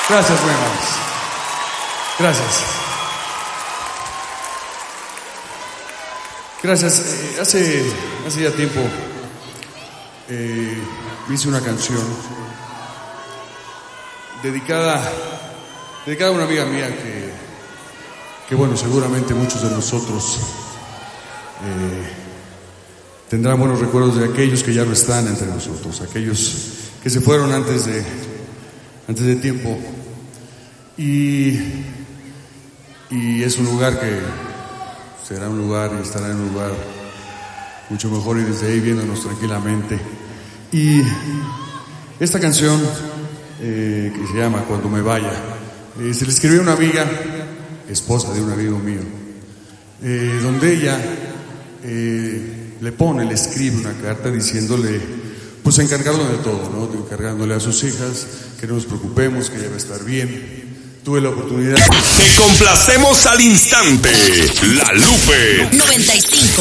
Gracias, muy amables. Gracias. Gracias. Hace ya tiempo hice una canción dedicada a una amiga mía que bueno, seguramente muchos de nosotros tendrán buenos recuerdos de aquellos que ya no están entre nosotros, aquellos que se fueron antes de tiempo. Y es un lugar que será un lugar y estará en un lugar mucho mejor, y desde ahí viéndonos tranquilamente. Y esta canción que se llama Cuando me vaya, se le escribió a una amiga, esposa de un amigo mío, donde ella le escribe una carta diciéndole, pues encargándole de todo, ¿no? Encargándole a sus hijas que no nos preocupemos, que ella va a estar bien. Tuve la oportunidad. Te complacemos al instante. La Lupe 95.7.